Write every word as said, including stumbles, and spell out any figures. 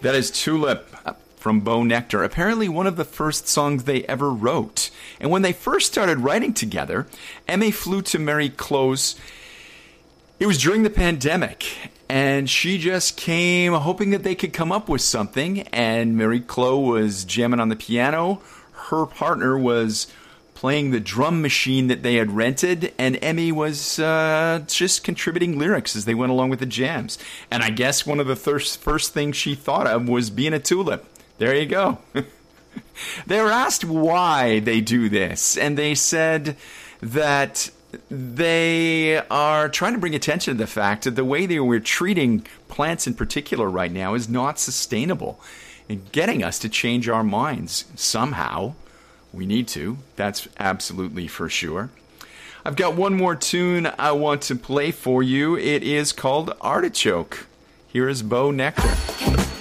That is Tulip from Bo Nectar, apparently one of the first songs they ever wrote. And when they first started writing together, Emmy flew to Mary Close. It was during the pandemic, and she just came hoping that they could come up with something, and Mary Clo was jamming on the piano. Her partner was playing the drum machine that they had rented, and Emmy was uh, just contributing lyrics as they went along with the jams. And I guess one of the thir- first things she thought of was being a tulip. There you go. They were asked why they do this, and they said that they are trying to bring attention to the fact that the way they were treating plants in particular right now is not sustainable and getting us to change our minds somehow. We need to. That's absolutely for sure. I've got one more tune I want to play for you. It is called Artichoke. Here is Bo Nectar.